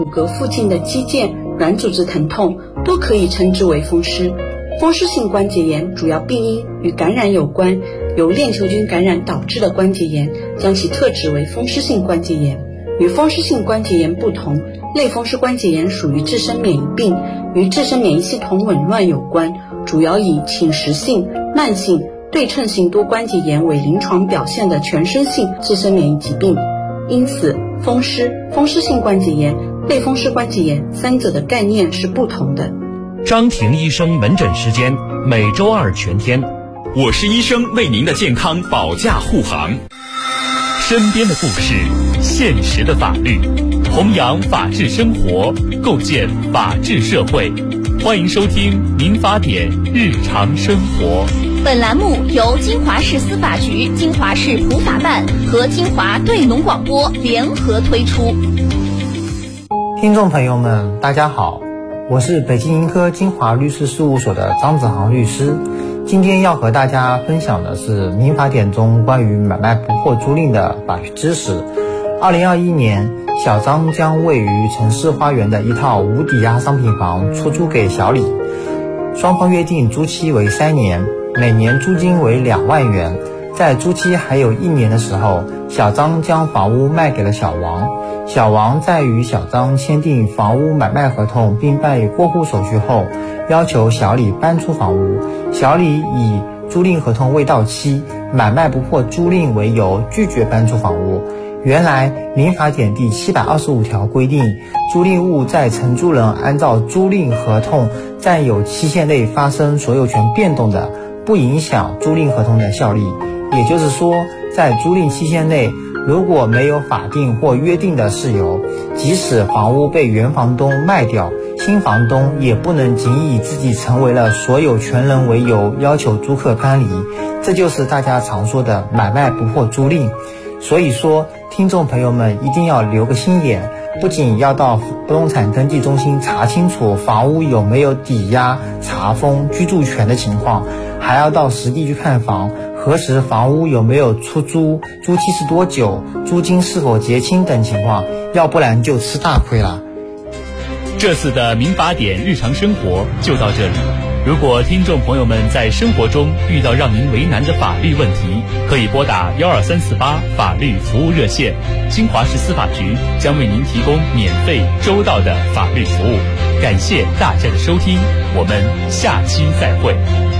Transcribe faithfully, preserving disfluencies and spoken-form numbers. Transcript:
骨骼附近的肌腱、软组织疼痛都可以称之为风湿。风湿性关节炎主要病因与感染有关，由链球菌感染导致的关节炎将其特指为风湿性关节炎。与风湿性关节炎不同，类风湿关节炎属于自身免疫病，与自身免疫系统紊乱有关，主要以侵蚀性、慢性、对称性多关节炎为临床表现的全身性自身免疫疾病。因此，风湿、风湿性关节炎、类风湿关节炎三者的概念是不同的。 张婷医生门诊时间每周二全天。 我是医生，为您的健康保驾护航。 身边的故事，现实的法律，弘扬法治生活，构建法治社会。欢迎收听《民法典日常生活》。 本栏目由金华市司法局、金华市普法办和金华对农广播联合推出。 听众朋友们，大家好，我是北京盈科金华律师事务所的张子航律师。今天要和大家分享的是民法典中关于买卖不惑租赁的法律知识。二零二一年，小张将位于城市花园的一套无抵押商品房出租给小李，双方约定租期为三年，每年租金为两万元。在租期还有一年的时候，小张将房屋卖给了小王。小王在与小张签订房屋买卖合同并办理过户手续后，要求小李搬出房屋。小李以租赁合同未到期、买卖不惑租赁为由拒绝搬出房屋。原来民法典第七百二十五条规定，租赁物在承租人按照租赁合同占有期限内发生所有权变动的，不影响租赁合同的效力。也就是说，在租赁期限内，如果没有法定或约定的事由，即使房屋被原房东卖掉，新房东也不能仅以自己成为了所有权人为由要求租客搬离。这就是大家常说的买卖不惑租赁。所以说，听众朋友们一定要留个心眼，不仅要到不动产登记中心查清楚房屋有没有抵押、查封、居住权的情况，还要到实地去看房，核实房屋有没有出租，租期是多久，租金是否结清等情况，要不然就吃大亏了。 这次的民法典日常生活就到这里。如果听众朋友们在生活中遇到让您为难的法律问题，可以拨打幺二三四八法律服务热线，金华市司法局将为您提供免费周到的法律服务。感谢大家的收听，我们下期再会。